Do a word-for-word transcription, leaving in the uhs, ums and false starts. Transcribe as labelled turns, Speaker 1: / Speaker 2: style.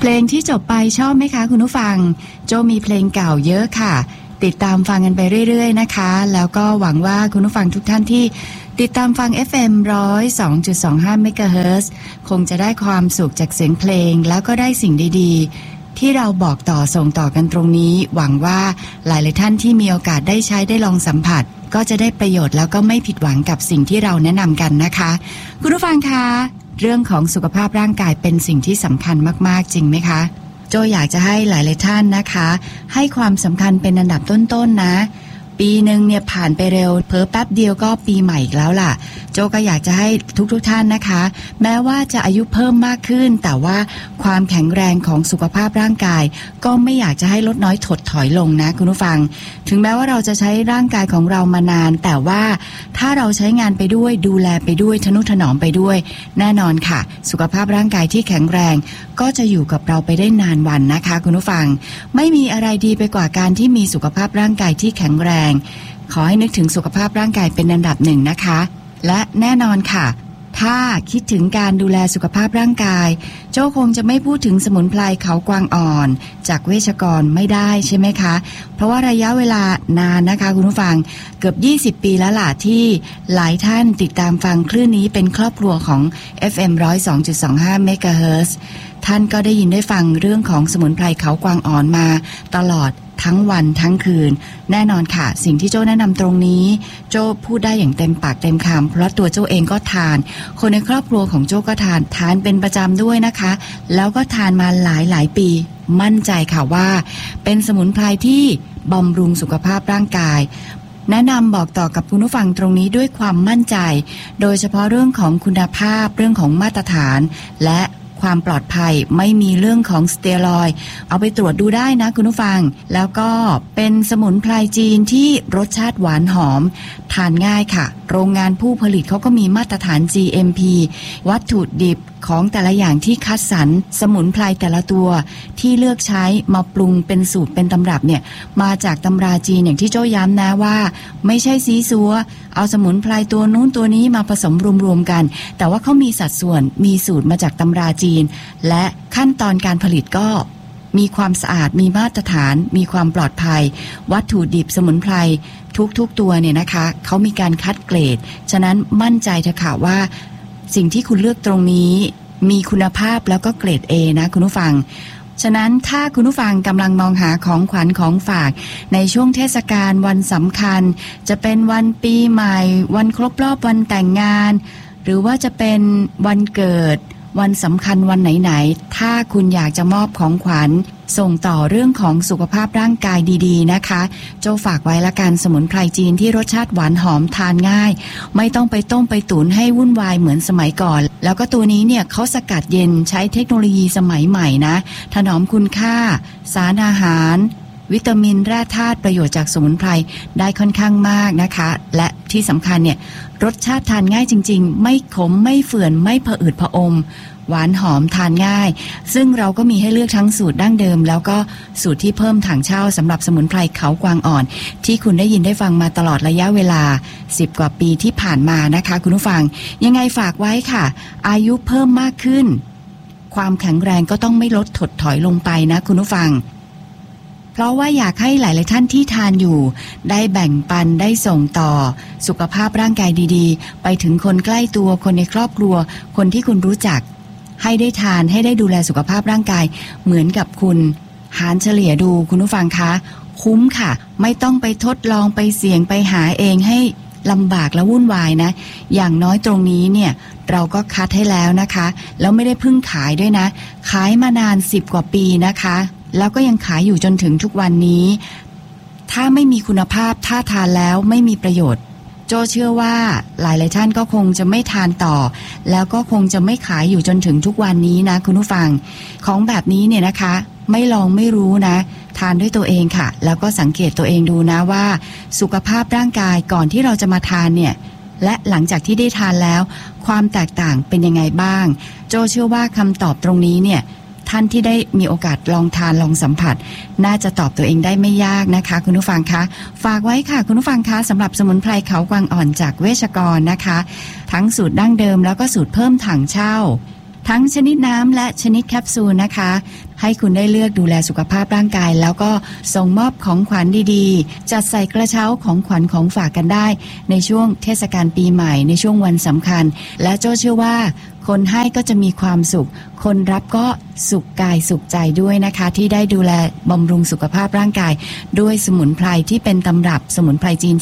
Speaker 1: เพลงที่จบไปชอบไหมคะคุณผู้ฟังโจมีเพลงเก่าเยอะค่ะติดตามฟังกันไปเรื่อยๆนะคะแล้วก็หวังว่าคุณผู้ฟังทุกท่านที่ติดตามฟัง เอฟ เอ็ม หนึ่งศูนย์สองจุดสองห้า เมกะเฮิรตซ์คงจะได้ความสุขจากเสียงเพลงแล้วก็ได้สิ่งดีๆที่เราบอกต่อส่งต่อกันตรงนี้หวังว่าหลายๆท่านที่มีโอกาสได้ใช้ได้ลองสัมผัสก็จะได้ประโยชน์แล้วก็ไม่ผิดหวังกับสิ่งที่เราแนะนำกันนะคะคุณผู้ฟังคะเรื่องของสุขภาพร่างกายเป็นสิ่งที่สำคัญมากๆจริงไหมคะโจอยากจะให้หลายๆท่านนะคะให้ความสำคัญเป็นอันดับต้นๆนะปีหนึ่งเนี่ยผ่านไปเร็วเพิ่มแป๊บเดียวก็ปีใหม่อีกแล้วล่ะโจก็อยากจะให้ทุกๆท่านนะคะแม้ว่าจะอายุเพิ่มมากขึ้นแต่ว่าความแข็งแรงของสุขภาพร่างกายก็ไม่อยากจะให้ลดน้อยถดถอยลงนะคุณผู้ฟังถึงแม้ว่าเราจะใช้ร่างกายของเรามานานแต่ว่าถ้าเราใช้งานไปด้วยดูแลไปด้วยทนุถนอมไปด้วยแน่นอนค่ะสุขภาพร่างกายที่แข็งแรงก็จะอยู่กับเราไปได้นานวันนะคะคุณผู้ฟังไม่มีอะไรดีไปกว่าการที่มีสุขภาพร่างกายที่แข็งแรงขอให้นึกถึงสุขภาพร่างกายเป็นอันดับหนึ่งนะคะและแน่นอนค่ะถ้าคิดถึงการดูแลสุขภาพร่างกายโจ้คงจะไม่พูดถึงสมุนไพรเขากวางอ่อนจากเวชกรไม่ได้ใช่ไหมคะเพราะว่าระยะเวลานานนะคะคุณผู้ฟังเกือบยี่สิบปีแล้วล่ะที่หลายท่านติดตามฟังคลื่นนี้เป็นครอบครัวของ เอฟ เอ็ม หนึ่งศูนย์สองจุดสองห้า เมกะเฮิรตซ์ท่านก็ได้ยินได้ฟังเรื่องของสมุนไพรเขากวางอ่อนมาตลอดทั้งวันทั้งคืนแน่นอนค่ะสิ่งที่โจ้แนะนำตรงนี้โจ้พูดได้อย่างเต็มปากเต็มคำเพราะตัวโจ้เองก็ทานคนในครอบครัวของโจ้ก็ทานทานเป็นประจำด้วยนะคะแล้วก็ทานมาหลายหลายปีมั่นใจค่ะว่าเป็นสมุนไพรที่บำรุงสุขภาพร่างกายแนะนำบอกต่อกับคุณผู้ฟังตรงนี้ด้วยความมั่นใจโดยเฉพาะเรื่องของคุณภาพเรื่องของมาตรฐานและความปลอดภัยไม่มีเรื่องของสเตียรอยด์เอาไปตรวจดูได้นะคุณผู้ฟังแล้วก็เป็นสมุนไพรจีนที่รสชาติหวานหอมทานง่ายค่ะโรงงานผู้ผลิตเขาก็มีมาตรฐาน จี เอ็ม พี วัตถุดิบของแต่ละอย่างที่คัดสรรสมุนไพรแต่ละตัวที่เลือกใช้มาปรุงเป็นสูตรเป็นตำรับเนี่ยมาจากตำราจีนอย่างที่โจ้ย้ำนะว่าไม่ใช่ซีซัวเอาสมุนไพรตัวนู้นตัวนี้มาผสมรวมๆกันแต่ว่าเขามีสัดส่วนมีสูตรมาจากตำราจีนและขั้นตอนการผลิตก็มีความสะอาดมีมาตรฐานมีความปลอดภัยวัตถุดิบสมุนไพรทุกๆตัวเนี่ยนะคะเขามีการคัดเกรดฉะนั้นมั่นใจเถอะค่ะว่าสิ่งที่คุณเลือกตรงนี้มีคุณภาพแล้วก็เกรด A นะคุณผู้ฟังฉะนั้นถ้าคุณผู้ฟังกำลังมองหาของขวัญของฝากในช่วงเทศกาลวันสำคัญจะเป็นวันปีใหม่วันครบรอบวันแต่งงานหรือว่าจะเป็นวันเกิดวันสำคัญวันไหนๆถ้าคุณอยากจะมอบของขวัญส่งต่อเรื่องของสุขภาพร่างกายดีๆนะคะโจฝากไว้ละกันสมุนไพรจีนที่รสชาติหวานหอมทานง่ายไม่ต้องไปต้มไปตุ๋นให้วุ่นวายเหมือนสมัยก่อนแล้วก็ตัวนี้เนี่ยเขาสกัดเย็นใช้เทคโนโลยีสมัยใหม่นะถนอมคุณค่าสารอาหารวิตามินแร่ธาตุประโยชน์จากสมุนไพรได้ค่อนข้างมากนะคะและที่สำคัญเนี่ยรสชาติทานง่ายจริงๆไม่ขมไม่เฝื่อนไม่ผะอืดผะอมหวานหอมทานง่ายซึ่งเราก็มีให้เลือกทั้งสูตรดั้งเดิมแล้วก็สูตรที่เพิ่มถังเช่าสำหรับสมุนไพรเขากวางอ่อนที่คุณได้ยินได้ฟังมาตลอดระยะเวลาสิบกว่าปีที่ผ่านมานะคะคุณผู้ฟังยังไงฝากไว้ค่ะอายุเพิ่มมากขึ้นความแข็งแรงก็ต้องไม่ลดถดถอยลงไปนะคุณผู้ฟังเพราะว่าอยากให้หลายๆท่านที่ทานอยู่ได้แบ่งปันได้ส่งต่อสุขภาพร่างกายดีๆไปถึงคนใกล้ตัวคนในครอบครัวคนที่คุณรู้จักให้ได้ทานให้ได้ดูแลสุขภาพร่างกายเหมือนกับคุณหารเฉลี่ยดูคุณผู้ฟังคะคุ้มค่ะไม่ต้องไปทดลองไปเสี่ยงไปหาเองให้ลำบากและวุ่นวายนะอย่างน้อยตรงนี้เนี่ยเราก็คัดให้แล้วนะคะแล้วไม่ได้เพิ่งขายด้วยนะขายมานานสิบกว่าปีนะคะแล้วก็ยังขายอยู่จนถึงทุกวันนี้ถ้าไม่มีคุณภาพถ้าทานแล้วไม่มีประโยชน์โจเชื่อว่าหลายๆท่านก็คงจะไม่ทานต่อแล้วก็คงจะไม่ขายอยู่จนถึงทุกวันนี้นะคุณผู้ฟังของแบบนี้เนี่ยนะคะไม่ลองไม่รู้นะทานด้วยตัวเองค่ะแล้วก็สังเกตตัวเองดูนะว่าสุขภาพร่างกายก่อนที่เราจะมาทานเนี่ยและหลังจากที่ได้ทานแล้วความแตกต่างเป็นยังไงบ้างโจเชื่อว่าคำตอบตรงนี้เนี่ยท่านที่ได้มีโอกาสลองทานลองสัมผัสน่าจะตอบตัวเองได้ไม่ยากนะคะคุณผู้ฟังคะฝากไว้ค่ะคุณผู้ฟังคะสำหรับสมุนไพรเขากวางอ่อนจากเวชกรนะคะทั้งสูตรดั้งเดิมแล้วก็สูตรเพิ่มถังเช่าทั้งชนิดน้ำและชนิดแคปซูลนะคะให้คุณได้เลือกดูแลสุขภาพร่างกายแล้วก็ส่งมอบของขวัญดีๆจัดใส่กระเช้าของขวัญของฝากกันได้ในช่วงเทศกาลปีใหม่ในช่วงวันสำคัญและโจ้เชื่อว่าคนให้ก็จะมีความสุขคนรับก็สุขกายสุขใจด้วยนะคะที่ได้ดูแลบำรุงสุขภาพร่างกายด้วยสมุนไพรที่เป็นตำรับสมุนไพรจีน